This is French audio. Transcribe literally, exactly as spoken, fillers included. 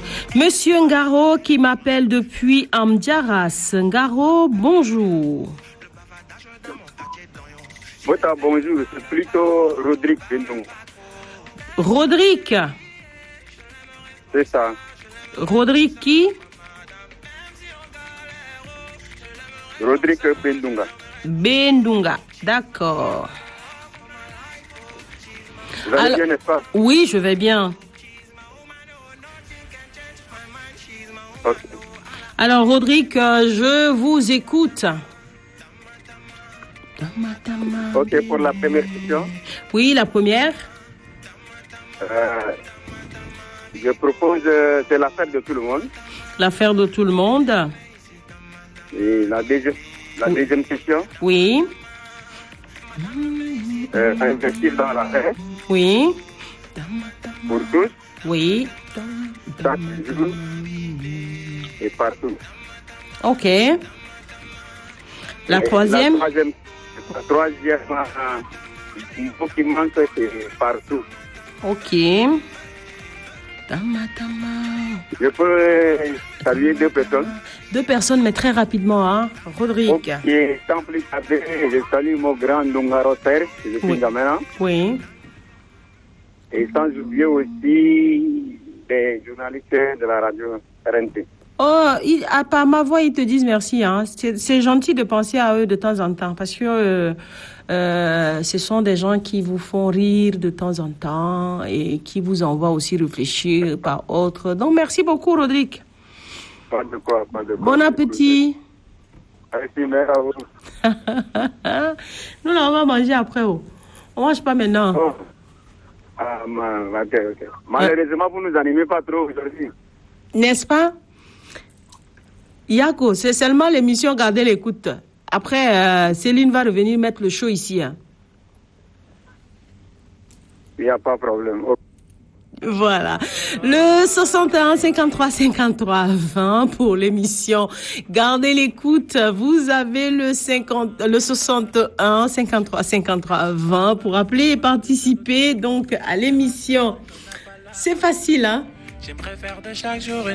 Monsieur Ngaro qui m'appelle depuis Amdiaras. Ngaro, bonjour. Bota, bonjour, c'est plutôt Rodrigue Bendunga. Rodrigue. C'est ça. Rodrigue qui? Rodrigue Bendunga. Bendunga, d'accord. Vous allez Alors, bien, n'est-ce pas? Oui, je vais bien. Okay. Alors, Rodrigue, je vous écoute. Ok, pour la première question. Oui, la première. Euh, je propose, euh, c'est l'affaire de tout le monde. L'affaire de tout le monde. Et la deuxième, la Oui. deuxième question, Oui, euh, investir dans la paix oui, pour tous, oui. chaque jour et partout. Ok. La Et troisième. La troisième, la troisième euh, il faut qu'il manque, c'est partout. Ok. Je peux euh, saluer deux personnes. Deux personnes, mais très rapidement, hein. Rodrigue. Ok, sans plus tarder, je salue mon grand Ndungaro Père, je suis Oui. Gamera. Oui. Et sans oublier aussi les journalistes de la radio R N T. Oh, il, à part ma voix, ils te disent merci, hein. C'est, c'est gentil de penser à eux de temps en temps, parce que euh, euh, ce sont des gens qui vous font rire de temps en temps et qui vous envoient aussi réfléchir par autres. Donc, merci beaucoup, Rodrigue. Pas de quoi, pas de quoi. Bon appétit. Merci, merci à vous. Nous, là, on va manger après. Oh. On mange pas maintenant. Oh. Ah, man, ok, ok. Malheureusement, vous ne nous animez pas trop aujourd'hui. N'est-ce pas? Yako, c'est seulement l'émission Gardez l'écoute. Après, euh, Céline va revenir mettre le show ici. Hein. Il n'y a pas de problème. Okay. Voilà. Le soixante et un cinquante-trois cinquante-trois vingt pour l'émission Gardez l'écoute. Vous avez le cinquante, le soixante et un cinquante-trois cinquante-trois vingt pour appeler et participer donc à l'émission. C'est facile, hein? J'aimerais faire de chaque jour